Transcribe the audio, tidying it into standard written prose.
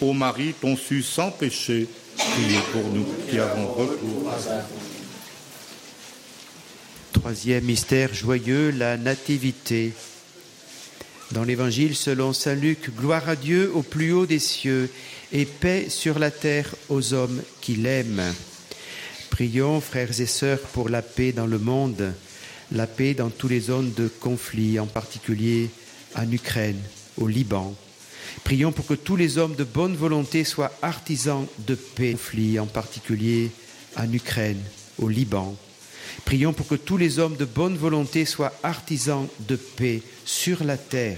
Ô Marie, conçue sans péché, priez pour nous qui avons recours à ça. Troisième mystère joyeux, la nativité. Dans l'Évangile selon saint Luc, gloire à Dieu au plus haut des cieux et paix sur la terre aux hommes qui l'aiment. Prions, frères et sœurs, pour la paix dans le monde, la paix dans toutes les zones de conflit, en particulier en Ukraine, au Liban. Prions pour que tous les hommes de bonne volonté soient artisans de paix, conflit, en particulier en Ukraine, au Liban. Prions pour que tous les hommes de bonne volonté soient artisans de paix sur la terre,